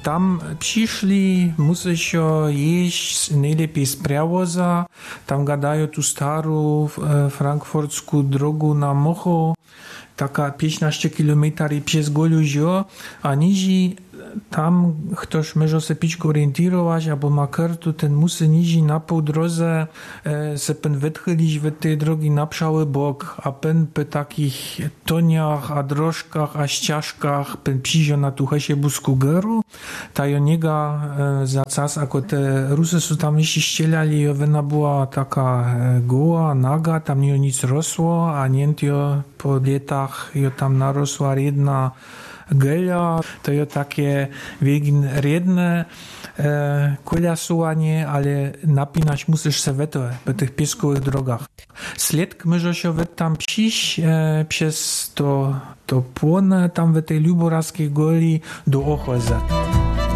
tam przyszli, musisz jeść najlepiej z Przewoza, tam gadają tu starą frankfurtską drogę na Mocho, taka 15 km przez Goluźio, a niżej tam ktoś może się pić orientować, albo ma kartu, ten musi niżej na pół drodze se pen wytchylić w tej drogi na przały bok, a pen po takich toniach, a drożkach, a ścieżkach pen przyjdzie na tu hesie busku geru, ta joniega za czas, ako te Rusy są tam jeszcze ścielali, ona była taka goła, naga, tam nie nic rosło, a nientio po latach jo tam narosła jedna gelia, to je takie wiegin redne koliasuwanie, ale napinać musisz se po tych pieskowych drogach. Sled może się tam przyjść przez to płonę tam w tej Luborawskiej goli do Ochoza.